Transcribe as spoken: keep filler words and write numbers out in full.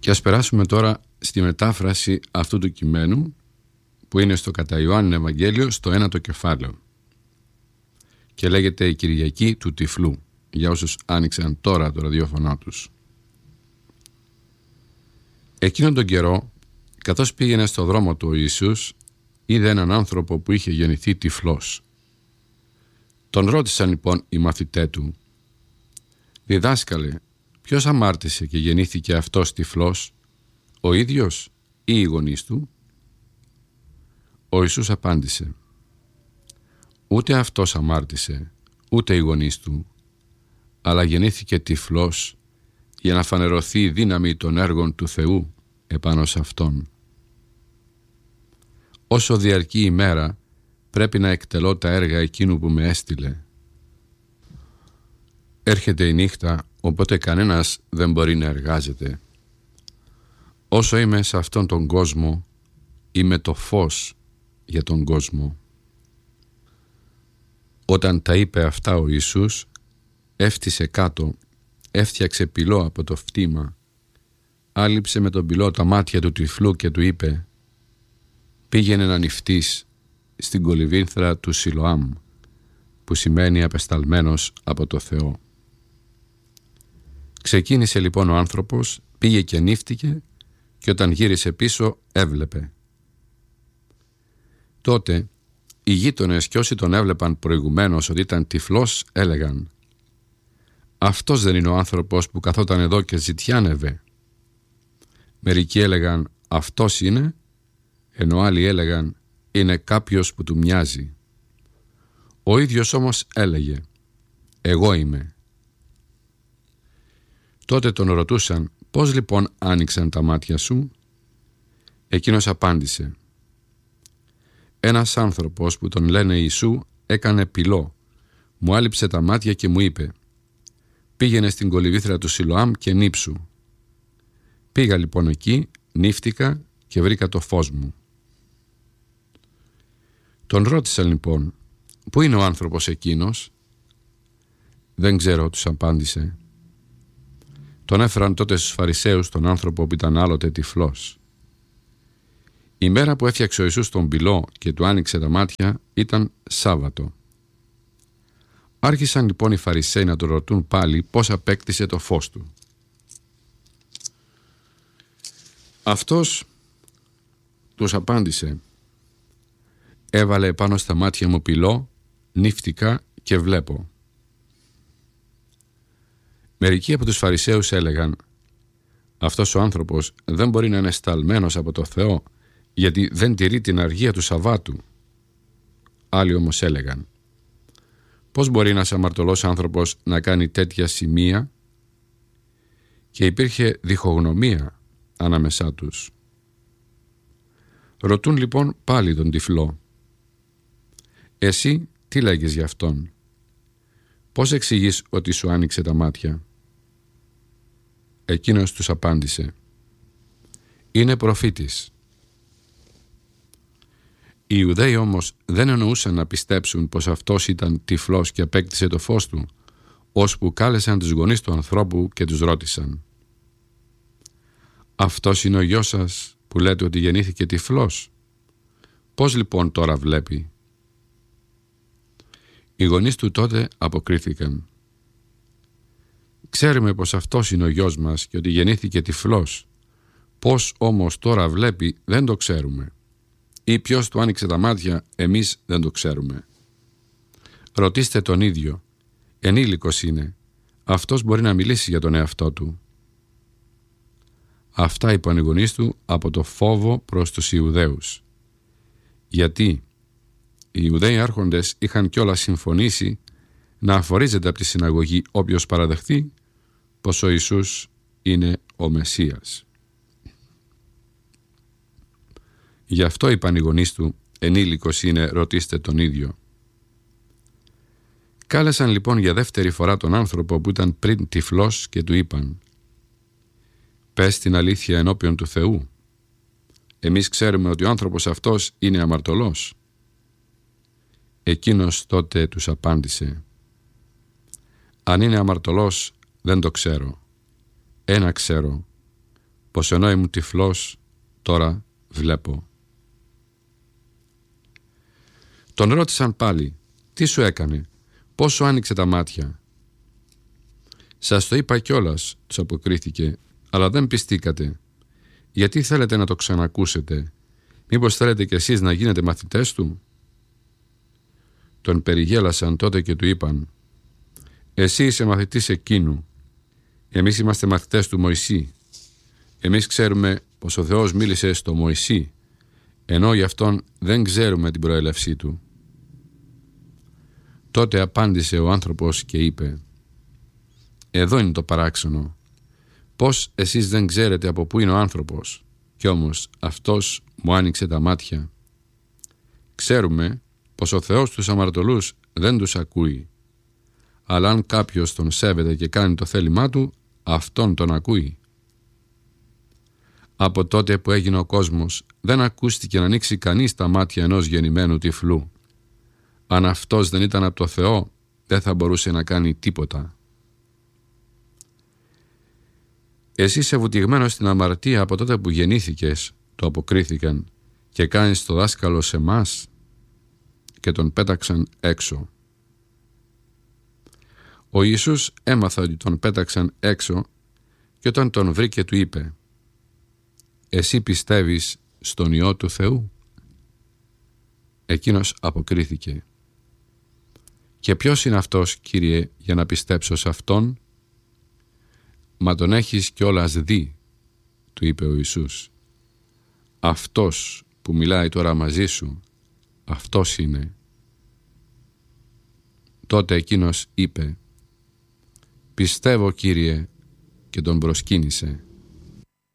Και ας περάσουμε τώρα στη μετάφραση αυτού του κειμένου που είναι στο κατά Ιωάννη Ευαγγέλιο στο ένατο κεφάλαιο και λέγεται η Κυριακή του Τυφλού, για όσους άνοιξαν τώρα το ραδιόφωνο τους. Εκείνον τον καιρό, καθώς πήγαινε στο δρόμο του ο Ιησούς, είδε έναν άνθρωπο που είχε γεννηθεί τυφλός. Τον ρώτησαν λοιπόν οι μαθητές του: «Διδάσκαλε, ποιος αμάρτησε και γεννήθηκε αυτός τυφλός, ο ίδιος ή οι γονείς του?» Ο Ιησούς απάντησε: «Ούτε αυτός αμάρτησε, ούτε οι γονείς του, αλλά γεννήθηκε τυφλός για να φανερωθεί η δύναμη των έργων του Θεού επάνω σε αυτόν. Όσο διαρκεί η μέρα, πρέπει να εκτελώ τα έργα εκείνου που με έστειλε. Έρχεται η νύχτα, οπότε κανένας δεν μπορεί να εργάζεται. Όσο είμαι σε αυτόν τον κόσμο, είμαι το φως για τον κόσμο». Όταν τα είπε αυτά ο Ιησούς, έφτισε κάτω, έφτιαξε πυλό από το φτήμα, άλυψε με τον πυλό τα μάτια του τυφλού και του είπε: «Πήγαινε να νηφτείς στην κολυβήθρα του Σιλοάμ», που σημαίνει απεσταλμένος από το Θεό. Ξεκίνησε λοιπόν ο άνθρωπος, πήγε και νύφτηκε, και όταν γύρισε πίσω έβλεπε. Τότε οι γείτονες και όσοι τον έβλεπαν προηγουμένως ότι ήταν τυφλός έλεγαν: «Αυτός δεν είναι ο άνθρωπος που καθόταν εδώ και ζητιάνευε?» Μερικοί έλεγαν: «Αυτός είναι», ενώ άλλοι έλεγαν: «Είναι κάποιος που του μοιάζει». Ο ίδιος όμως έλεγε: «Εγώ είμαι». Τότε τον ρωτούσαν: «Πώς λοιπόν άνοιξαν τα μάτια σου?» Εκείνος απάντησε: «Ένας άνθρωπος που τον λένε Ιησού έκανε πυλό, μου άλυψε τα μάτια και μου είπε: πήγαινε στην κολυβήθρα του Σιλοάμ και νύψου. Πήγα λοιπόν εκεί, νύφτηκα και βρήκα το φως μου». Τον ρώτησαν λοιπόν: «Πού είναι ο άνθρωπος εκείνος?» «Δεν ξέρω», τους απάντησε. Τον έφεραν τότε στους Φαρισαίους τον άνθρωπο που ήταν άλλοτε τυφλός. Η μέρα που έφτιαξε ο Ιησούς τον πυλό και του άνοιξε τα μάτια ήταν Σάββατο. Άρχισαν λοιπόν οι Φαρισαίοι να τον ρωτούν πάλι πώς απέκτησε το φως του. Αυτός τους απάντησε: «Έβαλε πάνω στα μάτια μου πυλό, νύφτηκα και βλέπω». Μερικοί από τους Φαρισαίους έλεγαν: «Αυτός ο άνθρωπος δεν μπορεί να είναι σταλμένος από το Θεό, γιατί δεν τηρεί την αργία του Σαββάτου». Άλλοι όμως έλεγαν: «Πώς μπορεί ένας αμαρτωλός άνθρωπος να κάνει τέτοια σημεία?» Και υπήρχε διχογνωμία ανάμεσά τους. Ρωτούν λοιπόν πάλι τον τυφλό: «Εσύ τι λέγεις για αυτόν? Πώς εξηγείς ότι σου άνοιξε τα μάτια?» Εκείνος τους απάντησε: «Είναι προφήτης». Οι Ιουδαίοι όμως δεν εννοούσαν να πιστέψουν πως αυτός ήταν τυφλός και απέκτησε το φως του, ώσπου κάλεσαν τους γονείς του ανθρώπου και τους ρώτησαν: «Αυτός είναι ο γιος σας που λέτε ότι γεννήθηκε τυφλός? Πώς λοιπόν τώρα βλέπει?» Οι γονείς του τότε αποκρίθηκαν: «Ξέρουμε πως αυτός είναι ο γιος μας και ότι γεννήθηκε τυφλός. Πώς όμως τώρα βλέπει δεν το ξέρουμε. Ή ποιος του άνοιξε τα μάτια, εμείς δεν το ξέρουμε. Ρωτήστε τον ίδιο, ενήλικος είναι, αυτός μπορεί να μιλήσει για τον εαυτό του». Αυτά είπαν οι γονείς του από το φόβο προς τους Ιουδαίους. Γιατί οι Ιουδαίοι άρχοντες είχαν κιόλας συμφωνήσει να αφορίζεται από τη συναγωγή όποιος παραδεχτεί πως ο Ιησούς είναι ο Μεσσίας. Γι' αυτό είπαν οι γονείς του, ενήλικος είναι, ρωτήστε τον ίδιο. Κάλεσαν λοιπόν για δεύτερη φορά τον άνθρωπο που ήταν πριν τυφλός και του είπαν: «Πες την αλήθεια ενώπιον του Θεού. Εμείς ξέρουμε ότι ο άνθρωπος αυτός είναι αμαρτωλός». Εκείνος τότε τους απάντησε: «Αν είναι αμαρτωλός δεν το ξέρω. Ένα ξέρω, πως ενώ ήμουν τυφλός, τώρα βλέπω. Τον ρώτησαν πάλι, τι σου έκανε, πώς σου άνοιξε τα μάτια. Σας το είπα κιόλας, τους αποκρίθηκε, αλλά δεν πιστήκατε. Γιατί θέλετε να το ξανακούσετε, μήπως θέλετε κι εσείς να γίνετε μαθητές του? Τον περιγέλασαν τότε και του είπαν, εσύ είσαι μαθητής εκείνου, εμείς είμαστε μαθητές του Μωυσή. Εμείς ξέρουμε πως ο Θεός μίλησε στο Μωυσή, ενώ γι' αυτόν δεν ξέρουμε την προέλευσή του. Τότε απάντησε ο άνθρωπος και είπε, εδώ είναι το παράξενο. Πώς εσείς δεν ξέρετε από πού είναι ο άνθρωπος, κι όμως αυτός μου άνοιξε τα μάτια. Ξέρουμε πως ο Θεός τους αμαρτωλούς δεν τους ακούει, αλλά αν κάποιος τον σέβεται και κάνει το θέλημά του, αυτόν τον ακούει. Από τότε που έγινε ο κόσμος, δεν ακούστηκε να ανοίξει κανείς τα μάτια ενός γεννημένου τυφλού. Αν αυτός δεν ήταν από το Θεό, δεν θα μπορούσε να κάνει τίποτα. Εσύ είσαι βουτυγμένος στην αμαρτία από τότε που γεννήθηκες, το αποκρίθηκαν, και κάνεις το δάσκαλο σε μας, και τον πέταξαν έξω. Ο Ιησούς έμαθα ότι τον πέταξαν έξω και όταν τον βρήκε του είπε, εσύ πιστεύεις στον Υιό του Θεού? Εκείνος αποκρίθηκε, και ποιος είναι αυτός, Κύριε, για να πιστέψω σε αυτόν? Μα τον έχεις κιόλας δει, του είπε ο Ιησούς. Αυτός που μιλάει τώρα μαζί σου, αυτός είναι. Τότε εκείνος είπε, πιστεύω, Κύριε, και τον προσκύνησε.